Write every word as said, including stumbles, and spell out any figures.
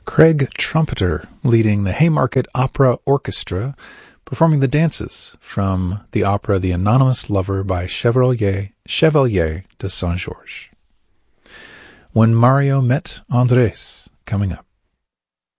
Craig Trumpeter leading the Haymarket Opera Orchestra, performing the dances from the opera The Anonymous Lover by Chevalier, Chevalier de Saint-Georges. When Mario Met Andres, coming up.